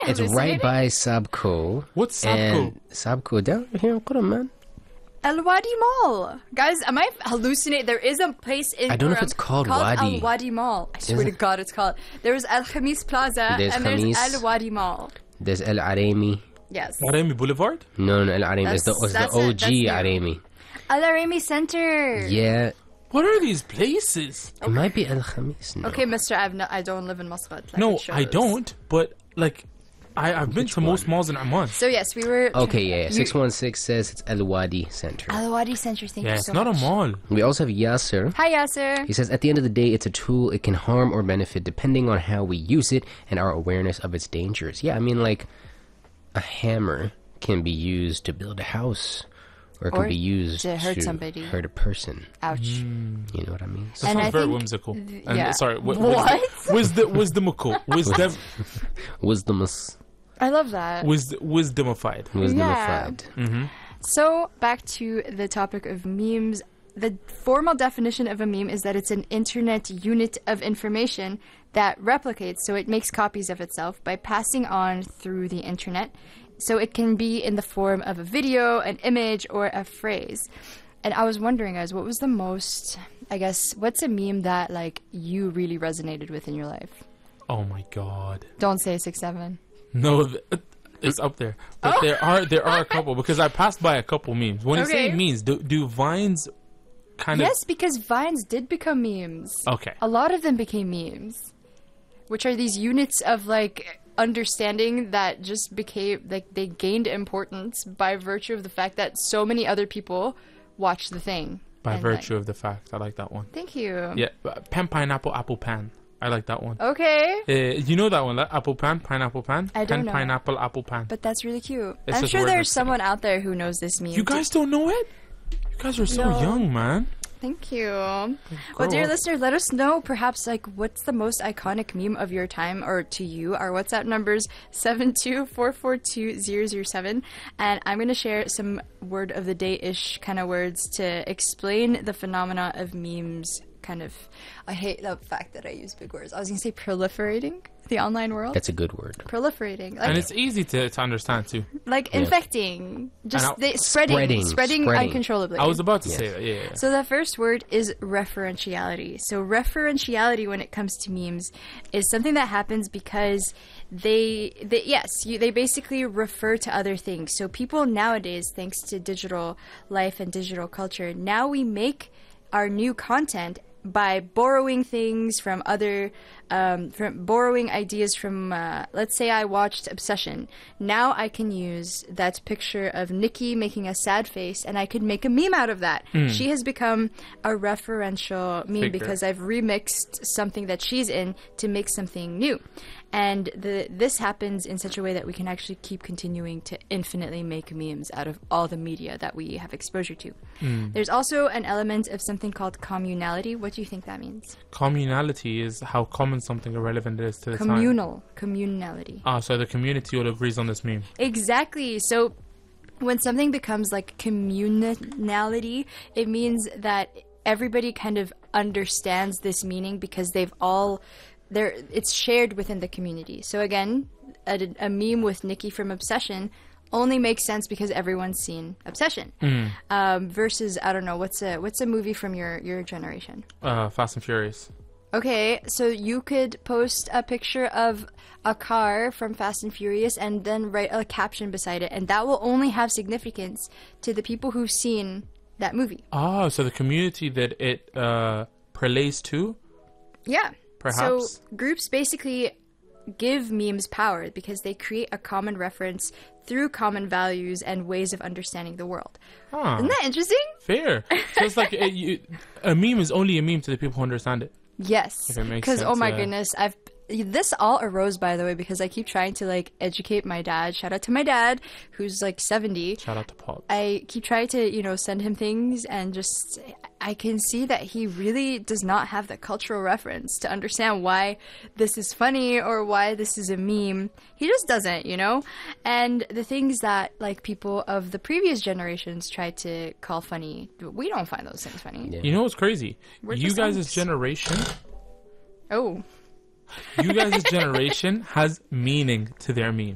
It's right by Sabco. What's Sabco? Sabco down here in Quram, man. Al Wadi Mall. Guys, am I hallucinating? There is a place in I don't know if Quram it's called Wadi. Al Wadi Mall. I swear to God it's called. There's Al Khamis Plaza There's and Khamis. there's Al Wadi Mall. There's El Aremi. Yes. Aremi Boulevard? No, El Aremi. It's the That's OG it. That's new. Aremi. Al Aremi Center. Yeah. What are these places? It might be El Khamis. No. Okay, Mr. I don't live in Muscat. Like No, it shows. I don't. But like, I've been to most malls in Amman. So yes, we were. Okay, yeah. 616 says it's El Wadi Center. Al Wadi Center. Thank Yeah, you it's so not much. a mall. We also have Yasser. Hi, Yasser. He says, at the end of the day, it's a tool. It can harm or benefit depending on how we use it and our awareness of its dangers. Yeah, I mean, like, a hammer can be used to build a house, or it can Or be used to hurt somebody. hurt a person. Ouch. You know what I mean? That And sounds I very think whimsical. And, yeah. sorry, What? Wisdomical. Wisdomous. I love that. Wisdomified. Wisdomified. So, back to the topic of memes. The formal definition of a meme is that it's an internet unit of information that replicates, so it makes copies of itself by passing on through the internet. So it can be in the form of a video, an image, or a phrase. And I was wondering, guys, what was the most, I guess, what's a meme that, like, you really resonated with in your life? Oh my god. Don't say 6'7". No, it's up there. But there are a couple, because I passed by a couple memes. When you say Okay. memes, do Vines kind of... Yes, because Vines did become memes. Okay. A lot of them became memes, which are these units of, like, understanding that just became, like, they gained importance by virtue of the fact that so many other people watched the thing. By And, virtue like, of the fact. I like that one. thank you. Yeah, pan, pineapple, apple, pan. I like that one. Okay. You know that one, that apple pan, pineapple pan? I don't Pen, know. pineapple, apple pan. But that's really cute. It's I'm just sure words there's of someone out there who knows this meme. You guys don't know it? You guys are so No. young, man. Thank you. Well, Grow dear up. listener, let us know perhaps like what's the most iconic meme of your time or to you. Our WhatsApp numbers 724420007, and I'm going to share some word of the day-ish kind of words to explain the phenomena of memes. Kind of, I hate the fact that I use big words. I was going to say proliferating the online world. That's a good word. Proliferating, like, And it's easy to understand, too. like infecting, just And spreading Spreading. uncontrollably. I was about to say that, yeah. So the first word is referentiality. So referentiality, when it comes to memes, is something that happens because they basically refer to other things. So people nowadays, thanks to digital life and digital culture, now we make our new content by borrowing things from other, from borrowing ideas from, let's say I watched Obsession. Now I can use that picture of Nikki making a sad face and I could make a meme out of that. She has become a referential meme Figure. because I've remixed something that she's in to make something new. And this happens in such a way that we can actually keep continuing to infinitely make memes out of all the media that we have exposure to. There's also an element of something called communality. What do you think that means? Communality is how common something irrelevant is to the time. Communality. So the community all agrees on this meme. Exactly. So when something becomes like communality, it means that everybody kind of understands this meaning because they've all... it's shared within the community. So again, a meme with Nikki from Obsession only makes sense because everyone's seen Obsession. Versus, I don't know, what's a movie from your generation? Fast and Furious. Okay, so you could post a picture of a car from Fast and Furious and then write a caption beside it, and that will only have significance to the people who've seen that movie. So the community that it relates to? Yeah. Perhaps. So groups basically give memes power because they create a common reference through common values and ways of understanding the world. Huh. Isn't that interesting? Fair. So it's like a meme is only a meme to the people who understand it. Yes. If it makes Because, oh sense, my yeah. goodness, this all arose, by the way, because I keep trying to, like, educate my dad. Shout out to my dad, who's, like, 70. Shout out to Paul. I keep trying to, send him things, and just, I can see that he really does not have the cultural reference to understand why this is funny or why this is a meme. He just doesn't, And the things that, like, people of the previous generations tried to call funny, we don't find those things funny. Yeah. You know what's crazy? We're You just guys' honest. generation... Oh. You guys' generation has meaning to their memes.